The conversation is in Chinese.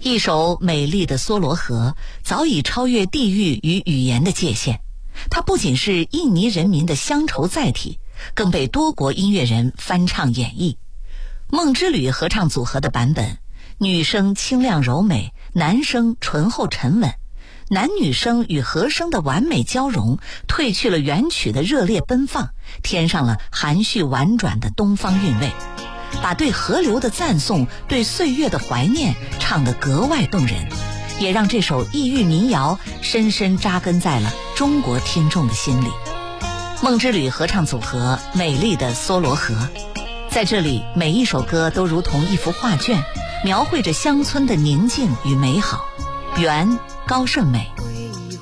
一首美丽的梭罗河早已超越地域与语言的界限，它不仅是印尼人民的乡愁载体，更被多国音乐人翻唱演绎。梦之旅合唱组合的版本，女声清亮柔美，男声醇厚沉稳，男女声与和声的完美交融，褪去了原曲的热烈奔放，添上了含蓄婉转的东方韵味，把对河流的赞颂，对岁月的怀念唱得格外动人，也让这首异域民谣深深扎根在了中国听众的心里。梦之旅合唱组合《美丽的梭罗河》，在这里每一首歌都如同一幅画卷，描绘着乡村的宁静与美好。原高胜美。